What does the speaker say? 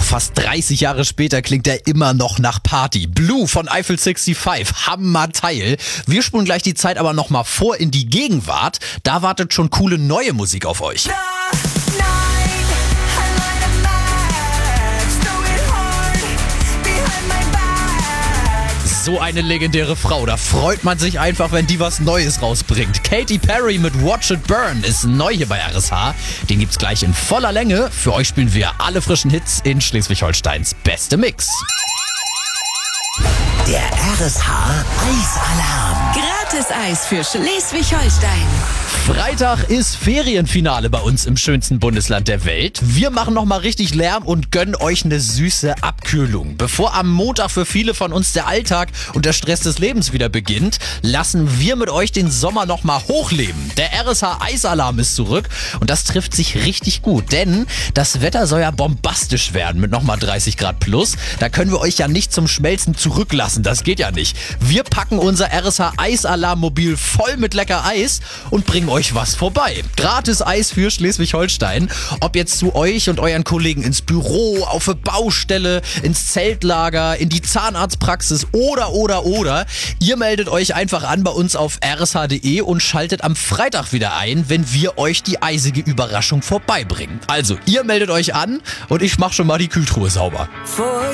fast 30 Jahre später klingt er immer noch nach Party. Blue von Eiffel 65, Hammerteil. Wir spulen gleich die Zeit aber nochmal vor in die Gegenwart. Da wartet schon coole neue Musik auf euch. So eine legendäre Frau, da freut man sich einfach, wenn die was Neues rausbringt. Katy Perry mit Watch It Burn ist neu hier bei RSH. Den gibt's gleich in voller Länge. Für euch spielen wir alle frischen Hits in Schleswig-Holsteins beste Mix. Der RSH Eisalarm. Gratis-Eis für Schleswig-Holstein. Freitag ist Ferienfinale bei uns im schönsten Bundesland der Welt. Wir machen nochmal richtig Lärm und gönnen euch eine süße Abkühlung. Bevor am Montag für viele von uns der Alltag und der Stress des Lebens wieder beginnt, lassen wir mit euch den Sommer nochmal hochleben. Der RSH Eisalarm ist zurück und das trifft sich richtig gut, denn das Wetter soll ja bombastisch werden mit nochmal 30 Grad plus. Da können wir euch ja nicht zum Schmelzen zurücklassen, das geht ja nicht. Wir packen unser RSH Eisalarm-Mobil voll mit lecker Eis und bringen euch was vorbei. Gratis Eis für Schleswig-Holstein. Ob jetzt zu euch und euren Kollegen ins Büro, auf eine Baustelle, ins Zeltlager, in die Zahnarztpraxis oder. Ihr meldet euch einfach an bei uns auf rsh.de und schaltet am Freitag wieder ein, wenn wir euch die eisige Überraschung vorbeibringen. Also, ihr meldet euch an und ich mach schon mal die Kühltruhe sauber.